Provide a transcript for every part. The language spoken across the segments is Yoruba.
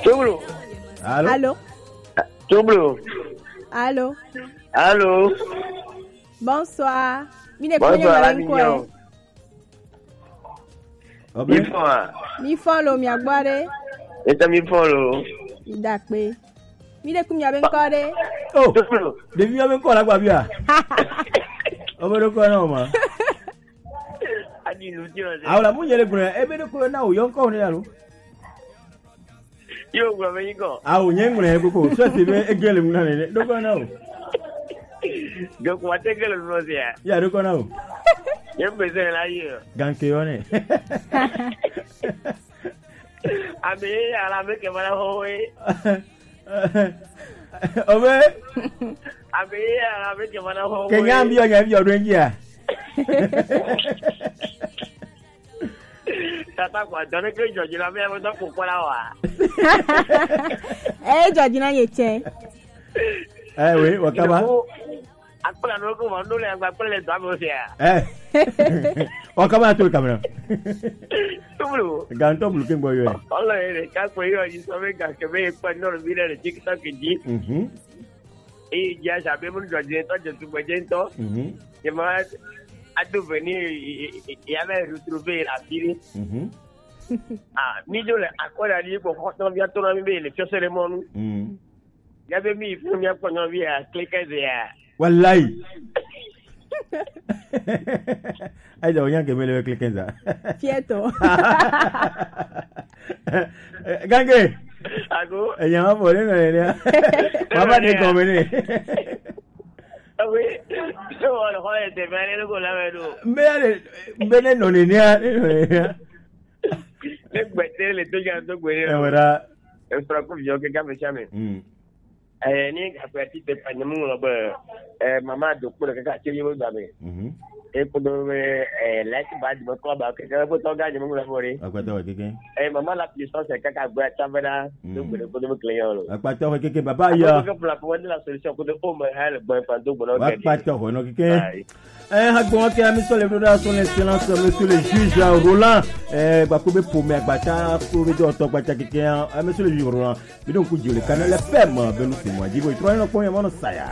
Tublu. Allô? Tublu. Allô? Allô? Bonsoir. Bonsoir, la mignon. Mi follow mi agbare. Eta mi follow. Idakpe. Mi de kum ya ben kore. Oh, devi ya ben kore agba bia. Obodo ko na o ma. Adi nu ti o se. Awla mu nyele gun e be de ko na o yo nko ni yaro. Yo gwa me yiko. Awo nyen gun e ko so ti be egele mu na ne. Do ko na o. Go ko ategele no se ya. Ya do ko na o. Yembe se la yo. Ganke yo ne. Abi ala me ke mara howe. Obe. Abi ala me ke mara howe. Ke nyambi o do njia. Tata kwa done ke George la me mo to ko la wa. George na yeche. Oui, wakaba. Akula no ko mo le agba pele do amo se ya. Wakaba to kamera. Tublu. Ganto blu ke boyo. Allah ere ka ko yo yi so me ga ke me pa no bi le TikTok ji. E ya sabe mo George to je tu boje to. E ma adu venir ya me retrouver la fille. Mi do le akola ni ko ko via to na mi be le fiosere mo nu. Ya be mi fu mi ko no via clicker there. Wallahi. Ai da onyan ke mele clicker za. Fieto. Gange. Ago. E llama por ne. Baba de comene. Oui, so on va te faire ko la vedo. Mbele no ni ya. Le gbete le to ya to gbe. Wara. E stra ko yo ke ga me chame. Ni apeti pe pa nyamu lo ba mama do ko ka che yo ba me. E ko do like bad mo ko ba ke ka ko to ga nyamu lo fori. Akwata wa keke. Mama la puissance ka ka gba chavera do ko do client lo. Akwata wa keke baba ya. Ko la pour la solution ko do o me hal ba pa do bo no ke. Akwata wa no keke. Hagbon ke ami so le broda son excellence monsieur le juge Roland ba ko be pour me agbata ko be do to gbata keke monsieur le juge Roland bi don ku jole kana le fem be no mo jibo itro no ko yamo no saya.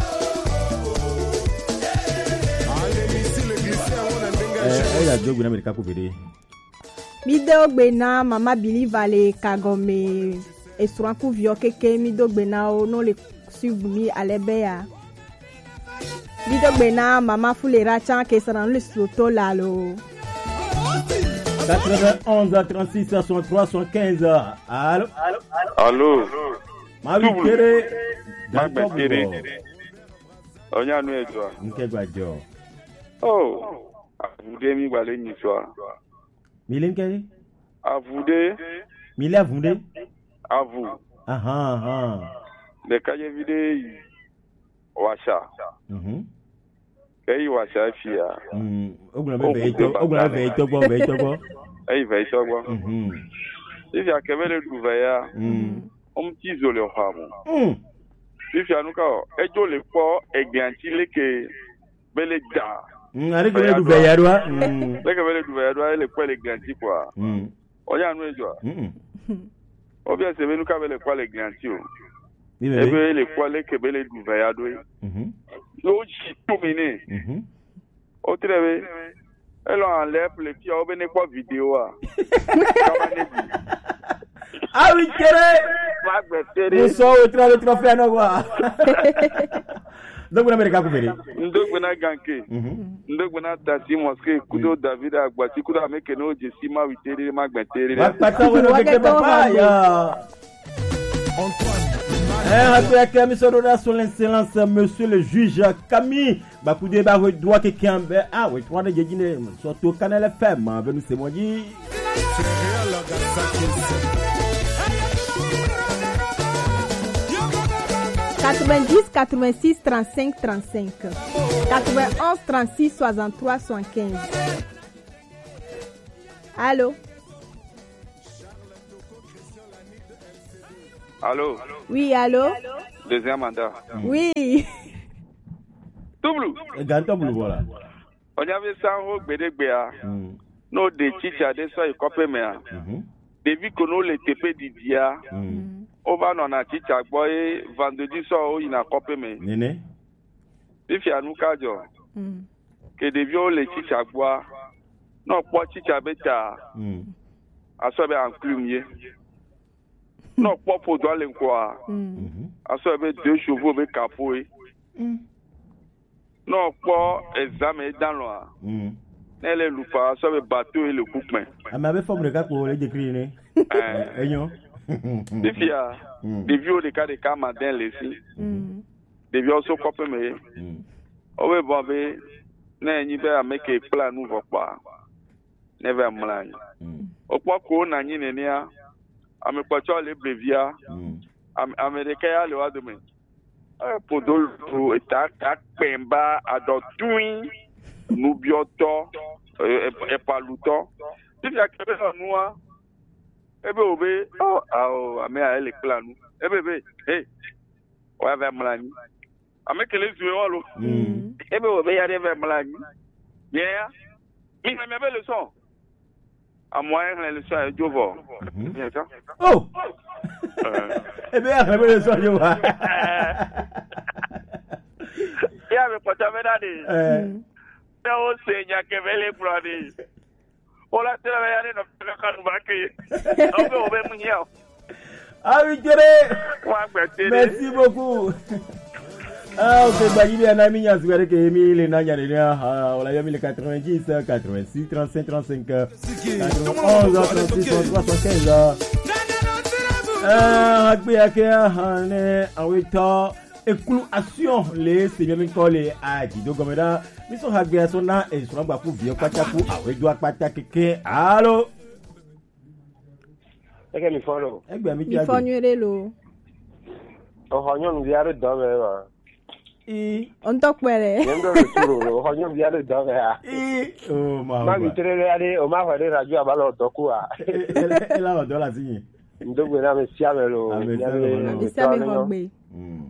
Ya jogu na Amerika ko bede. Mi de ogbe na mama believe ale kagome esran ku vio keke mi do gbe na o no le suivre mi alebe ya. Mi do gbe na mama fulera chan ke saran le soto la lo. 91 36 63 75. Allô. Ma bikere. Ma bikere. Onya nu ejo. Nke gbajo. Oh. Avude mi gba le ni so. Milen kere? Avude. Mile avude? Avu. Aha. Le kaje vide washa. Ei washa fia. Oguna be ito gbo. Ei ve ito gbo. If ya kemele duvaya. Ti zole hamu. If ya nuka ejo le po egbianti leke bele da. Ari kemele duvaya do. Leke bele duvaya do le po egbianti kwa. Oya nu ejo. Obia se menuka bele po egbianti o. Ebe le po leke bele duvaya do. Lo ji to mine. O trebe elo an le ple ti o be ne po video a. Awi kere. Mo so o trofeo no wa. Ndoguna Amerika ku bere. Ndoguna ganke. Ndoguna tasi moske kudo David agbati kudo ameke no jesi ma witere ma gbetere. Wa pata wo no keke baba ya. Avec monsieur Roda son excellence monsieur le juge Camille Bakude ba we droit que Kiambe we droit de jine surtout Canal FM venu c'est moi dit 90 86 35 35 91 36 63 75. Allô. Allô. Oui, allô. Deuxième mandat. Oui. Tublu. Ganto blu voilà. On avait ça au BDBA. No de chicha de so ikope me a. Devi kono le tepe didia. Ova no na chicha boy vendredi so o ina kope me. Nene. Ifi anuka jo. Ke devi o le chicha boa. No po chicha beta. Aso be enclumier. No po po do le nkwa. Aso be 2 chevaux be capot. No po examen dans loa. Nele lupa aso be bateau et le coupin. Ama be forme ka ko le décrit ne. Enyo. Ifia devi o de ka matin lesi. Devi o so kope me. Owe bombe na nyi be ameke plan nouveau pa. Never mlan. Okwa ko na nyi ne nia. Amekwacho le brevia. Amerika ya le wa de me. Podol to eta pemba adotui nubioto epaluto. Ifia kebe noa. Ebe obe ame a ele plan. Ebe hey. Wa va mlan. Amekele zuwe walo. Ebe obe ya de va mlan. Yeah. Mi me be le son. A moyen le son e jovo. Bien ça. Oh. Ebe ya be le son jovo. Ya me pota venade. O seña que vele prodi. Hola te la veare no te kan baki. O be munyo. Ah oui, merci beaucoup. Ok, bah il y a un ami qui a souhaité que Emile et Nanya on l'a mis le 90, 86, 35, 35, 91, 36, 75. Action les c'est bien collé à Dido Gomeda. Ils sont hagbé à son et sont pas pour vieux patakou avec doigt patakeke. Allô. Eke mi follow. Mi fonnuere lo. Ohonyo ngiare dobe wa. On talk pere. Yendo le turo, ohonyo ngiare dobe ya. Oh ma. Ma mi tere ale o ma fare radio abalo doku a. Ela o dola zinyi. Ndogwe na me siame lo. Siame hogbe.